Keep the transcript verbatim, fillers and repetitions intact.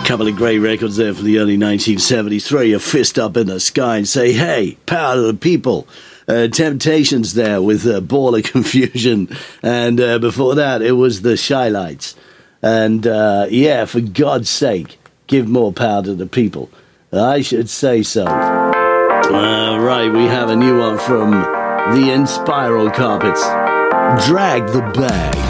Couple of great records there for the early nineteen seventies. Throw your fist up in the sky and say, hey, power to the people. Uh, Temptations there with uh, Ball of Confusion. And uh, before that, it was the Shylights. And uh, yeah, for God's sake, give more power to the people. I should say so. Uh, right, we have a new one from the Inspiral Carpets. Drag the Bag.